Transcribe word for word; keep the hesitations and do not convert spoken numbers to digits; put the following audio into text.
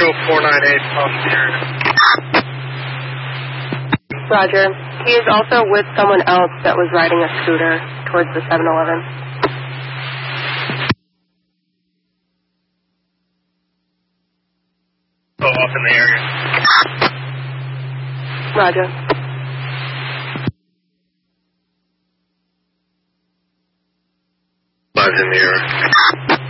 Central four nine eight, off the area. Roger. He is also with someone else that was riding a scooter towards the seven eleven. Oh, up in the area. Roger. Live in the area.